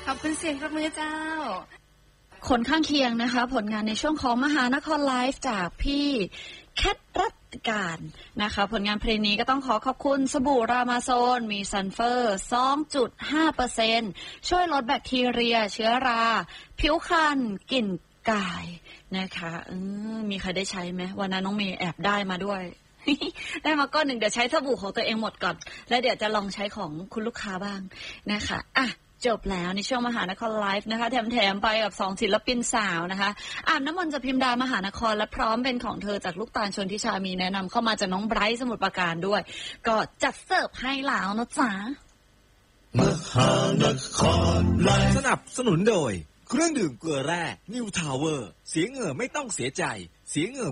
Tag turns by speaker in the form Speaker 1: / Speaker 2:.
Speaker 1: ขอบคุณเสียงปรบมือเจ้า
Speaker 2: ผลข้างเคียงนะคะผลงานในช่วงของมหานครไลฟ์จากพี่แคทรัตการนะคะผลงานเพลงนี้ก็ต้องขอบคุณสบู่รามาโซนมีซัลเฟอร์ 2.5% ช่วยลดแบคทีเรียเชื้อราผิวพรรณกลิ่นกายนะคะมีใครได้ใช้ไหมวันนั้นน้องเมย์แอบได้มาด้วย ได้มาก้อนหนึ่งเดี๋ยวใช้สบู่ของตัวเองหมดก่อนแล้วเดี๋ยวจะลองใช้ของคุณลูกค้าบ้างนะคะจบแล้วในช่วงมหานครไลฟ์นะคะแถมไปกับ2ศิลปินสาวนะคะอาบน้ำมนต์จะพิมดามหานครและพร้อมเป็นของเธอจากลูกตาลชนทิชามีแนะนำเข้ามาจากน้องไบรท์สมุทรปราการด้วยก็จัดเสิร์ฟให้แล้วนะจ๊ะ
Speaker 3: มหานครไลฟ์สนับสนุนโดยเครื่องดื่มเกลือแร่นิวทาวเวอร์เสียเหงื่อไม่ต้องเสียใจเสียเหงื่อ